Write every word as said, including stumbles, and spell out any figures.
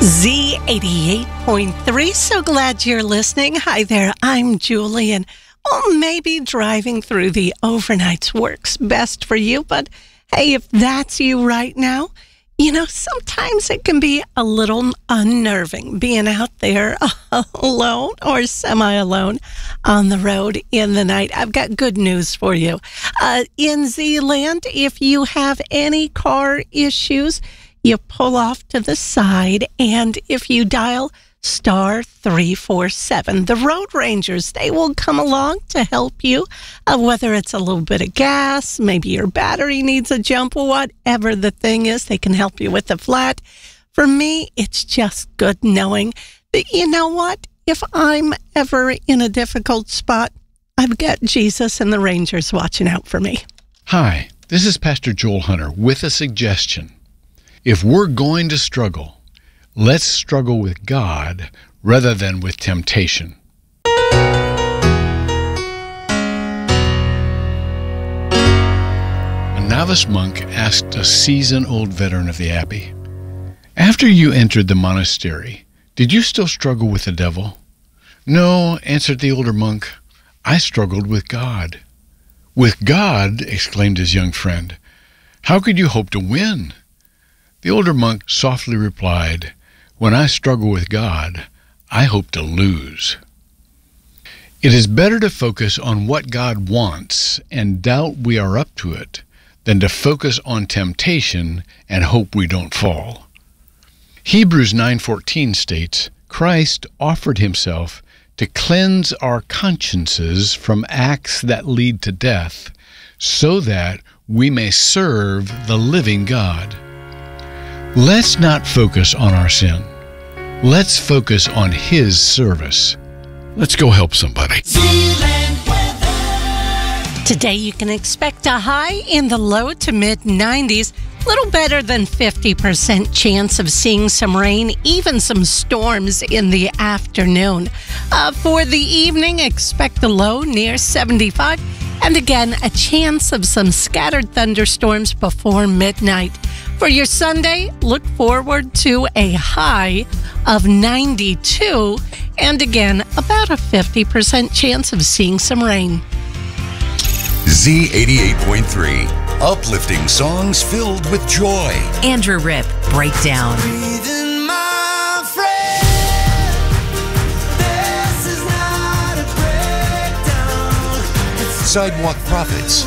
Z eighty-eight point three. So glad you're listening. Hi there, I'm Julie, and well, maybe driving through the overnights works best for you, but hey, if that's you right now, you know, sometimes it can be a little unnerving being out there alone or semi-alone on the road in the night. I've got good news for you. Uh, in Z-Land, if you have any car issues, you pull off to the side, and if you dial star three four seven, the Road Rangers, they will come along to help you, uh, whether it's a little bit of gas, maybe your battery needs a jump, whatever the thing is, they can help you with the flat. For me, it's just good knowing that, you know what, if I'm ever in a difficult spot, I've got Jesus and the Rangers watching out for me. Hi, this is Pastor Joel Hunter with a suggestion. If we're going to struggle, let's struggle with God rather than with temptation. A novice monk asked a seasoned-old veteran of the abbey, "After you entered the monastery, did you still struggle with the devil?" "No," answered the older monk, "I struggled with God." "With God?" exclaimed his young friend. "How could you hope to win?" The older monk softly replied, "When I struggle with God, I hope to lose." It is better to focus on what God wants and doubt we are up to it than to focus on temptation and hope we don't fall. Hebrews nine fourteen states, "Christ offered himself to cleanse our consciences from acts that lead to death, so that we may serve the living God." Let's not focus on our sin. Let's focus on His service. Let's go help somebody. Today you can expect a high in the low to mid nineties, little better than fifty percent chance of seeing some rain, even some storms in the afternoon. Uh, for the evening, expect a low near seventy-five, and again, a chance of some scattered thunderstorms before midnight. For your Sunday, look forward to a high of ninety-two, and again, about a fifty percent chance of seeing some rain. Z eighty-eight point three, uplifting songs filled with joy. Andrew Ripp, Breakdown. Sidewalk Prophets,